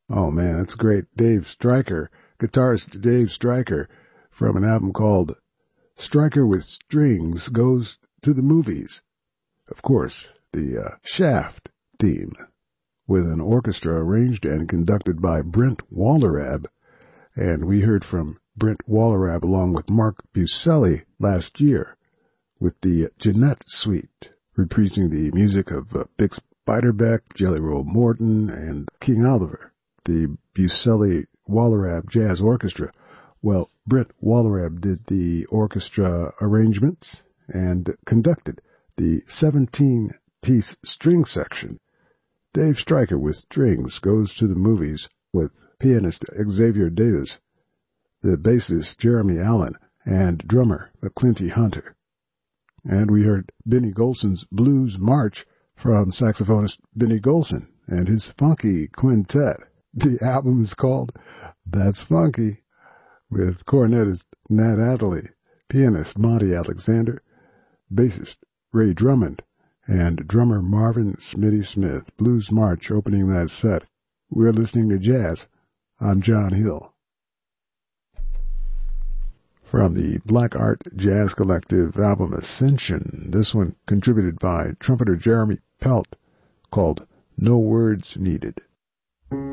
Oh man, that's great. Dave Stryker, guitarist Dave Stryker, from an album called Stryker with Strings Goes to the Movies. Of course, the Shaft theme, with an orchestra arranged and conducted by Brent Wallerab. And we heard from Brent Wallerab along with Mark Buselli last year with the Jeanette Suite, reprising the music of Bix Beiderbecke, Jelly Roll Morton, and King Oliver, the Buselli-Wallerab Jazz Orchestra. Well, Brent Wallerab did the orchestra arrangements and conducted the 17-piece string section. Dave Stryker with Strings Goes to the Movies with pianist Xavier Davis, the bassist Jeremy Allen, and drummer McClinty Hunter. And we heard Benny Golson's Blues March from saxophonist Benny Golson and his Funky Quintet. The album is called That's Funky, with cornetist Nat Adderley, pianist Monty Alexander, bassist Ray Drummond, and drummer Marvin Smitty Smith. Blues March opening that set. We're listening to jazz on John Hill. From the Black Art Jazz Collective album Ascension, this one contributed by trumpeter Jeremy Pelt, called No Words Needed.